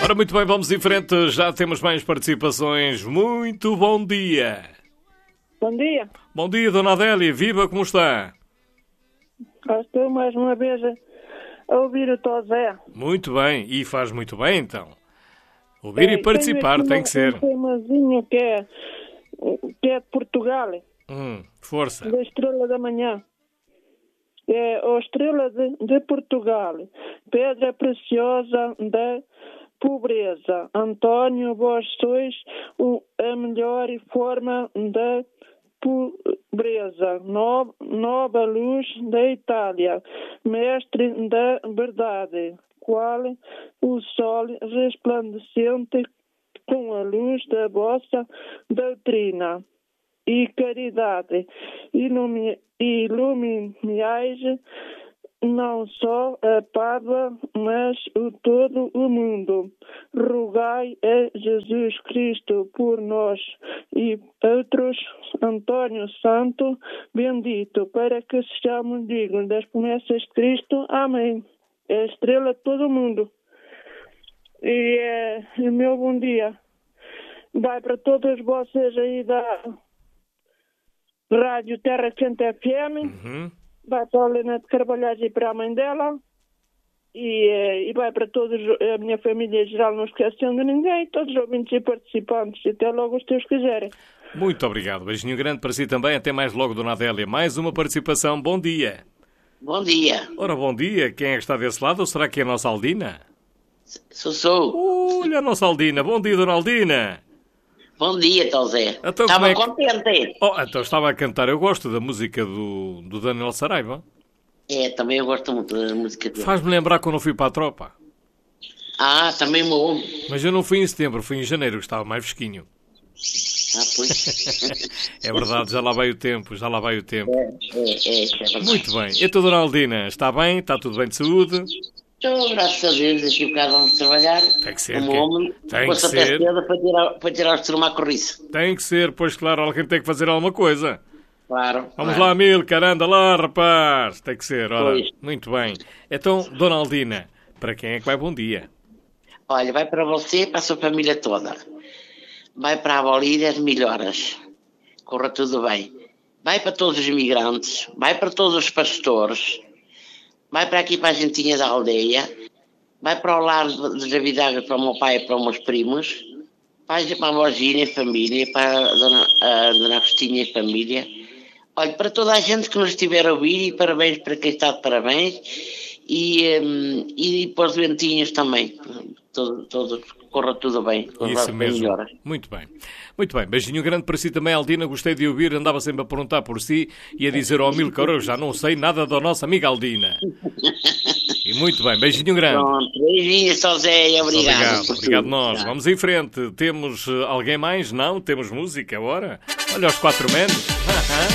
Ora, muito bem, vamos em frente. Já temos mais participações. Muito bom dia. Bom dia. Bom dia, Dona Adélia. Viva, como está? Estou mais uma vez a ouvir o Tosé. Muito bem. E faz muito bem, então. Ouvir e participar, tem que ser. Um temazinho que é de Portugal. Força. Da Estrela da Manhã. É a Estrela de Portugal. Pedra preciosa da pobreza. António, vós sois a melhor forma da pobreza. Nova luz da Itália. Mestre da verdade. Qual o sol resplandecente com a luz da vossa doutrina e caridade. Iluminais não só a Pádua, mas todo o mundo. Rogai a Jesus Cristo por nós e outros, Antônio Santo, bendito, para que sejamos dignos das promessas de Cristo. Amém. É a estrela de todo o mundo. E o meu bom dia vai para todos vocês aí da Rádio Terra Quente FM. Vai para a Helena de Carvalhais e para a mãe dela. E vai para todos, a minha família em geral, não esquecendo de ninguém, todos os ouvintes e participantes. Até logo, se Deus quiserem. Muito obrigado. Beijinho grande para si também. Até mais logo, Dona Adélia. Mais uma participação. Bom dia. Bom dia. Ora, bom dia. Quem é que está desse lado? Ou será que é a nossa Aldina? Sou. Olha a nossa Aldina. Bom dia, Dona Aldina. Bom dia, Tosé. Então, estava contente. Então estava a cantar. Eu gosto da música do Daniel Saraiva. Também eu gosto muito da música dele. Faz-me lembrar quando eu fui para a tropa. Também me ouve. Mas eu não fui em setembro, fui em janeiro, que estava mais fresquinho. Pois. É verdade, já lá vai o tempo. É verdade. Muito bem. E a tua Dona Aldina, está bem? Está tudo bem de saúde? Estou, graças a Deus, aqui um bocado vamos trabalhar. Tem que ser. Como homem, tem que ser. Para tirar os turma à corriça. Tem que ser, pois claro, alguém tem que fazer alguma coisa. Claro. Vamos lá, Milcar, anda lá, rapaz. Tem que ser, ora. Pois. Muito bem. Então, Dona Aldina, para quem é que vai bom dia? Olha, vai para você e para a sua família toda. Vai para a Bolívia de melhoras. Corra tudo bem. Vai para todos os imigrantes. Vai para todos os pastores. Vai para aqui para a gentinha da aldeia. Vai para o lar de Davidaga, para o meu pai e para os meus primos. Vai para a Morgina e família. Para a Dona Agostinha e família. Olha, para toda a gente que nos estiver a ouvir, e parabéns para quem está de parabéns, e para os doentinhos também, corra tudo bem. Isso mesmo, muito bem. Muito bem, beijinho grande para si também, Aldina, gostei de ouvir, andava sempre a perguntar por si e a dizer ao Milcar, eu já não sei nada da nossa amiga Aldina. E muito bem, beijinho grande. Pronto, beijinho, Tosé, obrigado. Obrigado nós. Vamos em frente, temos alguém mais? Não? Temos música agora? Olha os 4 menos.